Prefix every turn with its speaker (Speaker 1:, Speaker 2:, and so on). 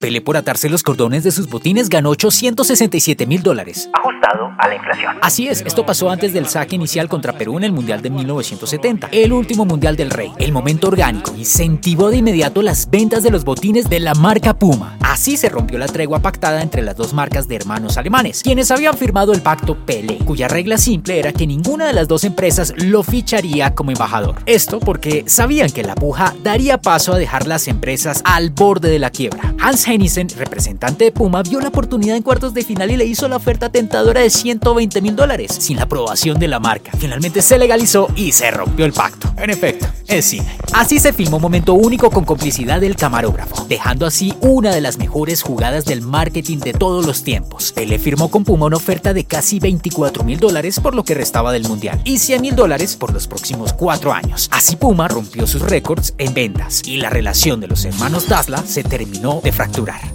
Speaker 1: Pelé, por atarse los cordones de sus botines, ganó $867.000.
Speaker 2: Ajustado a la inflación.
Speaker 1: Así es, esto pasó antes del saque inicial contra Perú en el Mundial de 1970, el último Mundial del Rey. El momento orgánico incentivó de inmediato las ventas de los botines de la marca Puma. Así se rompió la tregua pactada entre las dos marcas de hermanos alemanes, quienes habían firmado el pacto Pelé, cuya regla simple era que ninguna de las dos empresas lo ficharía como embajador. Esto porque sabían que la puja daría paso a dejar las empresas al borde de la quiebra. Hans Henningsen, representante de Puma, vio la oportunidad en cuartos de final y le hizo la oferta tentadora de $120.000, sin la aprobación de la marca. Finalmente se legalizó y se rompió el pacto. En efecto, es cine. Así se filmó un momento único con complicidad del camarógrafo, dejando así una de las mejores jugadas del marketing de todos los tiempos. Pelé firmó con Puma una oferta de casi $24.000 por lo que restaba del mundial y $100.000 por los próximos 4 años. Así Puma rompió sus récords en ventas y la relación de los hermanos Dassler se terminó de fracturar.